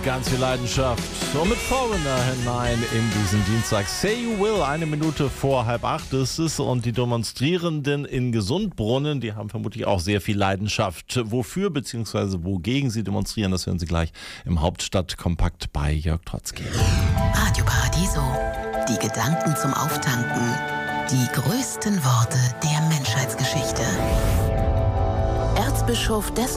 mit ganz viel Leidenschaft und mit Foreigner hinein in diesen Dienstag. Say You Will, 1 Minute vor 7:30 ist es, und die Demonstrierenden in Gesundbrunnen, die haben vermutlich auch sehr viel Leidenschaft. Wofür bzw. wogegen sie demonstrieren, das hören Sie gleich im Hauptstadtkompakt bei Jörg Trotzki. Radio Paradiso, die Gedanken zum Auftanken, die größten Worte der Menschheitsgeschichte. Erzbischof des